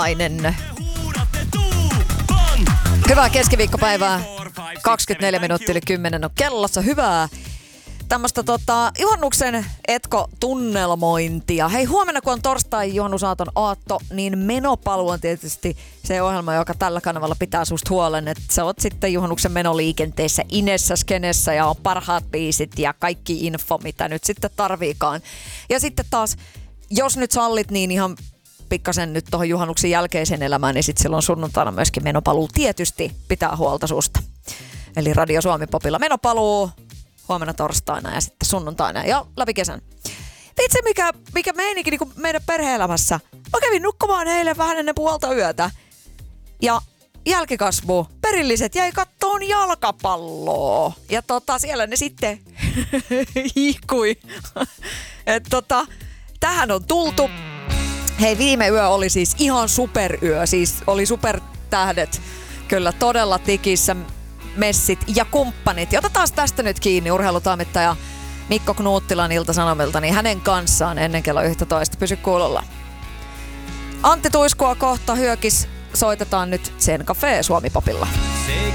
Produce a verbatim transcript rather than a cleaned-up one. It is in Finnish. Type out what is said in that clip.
Ainen. Hyvää keskiviikkopäivää. kaksikymmentäneljä minuuttia yli kymmenen on kellossa. Hyvää tämmöistä tota, juhannuksen etko-tunnelmointia. Hei, huomenna kun on torstai juhannusaaton aatto, niin Menopaluu on tietysti se ohjelma, joka tällä kanavalla pitää susta huolen, että sä oot sitten juhannuksen menoliikenteessä inessä skenessä ja on parhaat biisit ja kaikki info, mitä nyt sitten tarviikaan. Ja sitten taas, jos nyt sallit, niin ihan pikkasen nyt tuohon juhannuksen jälkeiseen elämään, niin sitten silloin sunnuntaina myöskin Menopaluu tietysti pitää huolta susta. Eli Radio Suomi Popilla Menopaluu huomenna torstaina ja sitten sunnuntaina ja läpi kesän. Vitsi, mikä, mikä meininki niin meidän perhe-elämässä. Mä kävin nukkumaan eilen vähän ennen puolta yötä. Ja jälkikasvu, perilliset jäi kattoon jalkapalloa. Ja tota, siellä ne sitten hihkui. Et tota, tähän on tultu. Hei, viime yö oli siis ihan superyö. Siis oli supertähdet. Kyllä todella tikissä. Messit ja kumppanit. Ja otetaan tästä nyt kiinni urheilutamittaja Mikko Knuuttilan Ilta-Sanomilta, niin hänen kanssaan ennen kello yksitoista. Pysy kuulolla. Antti Tuiskua kohta hyökis. Soitetaan nyt Zen Cafe Suomi Popilla.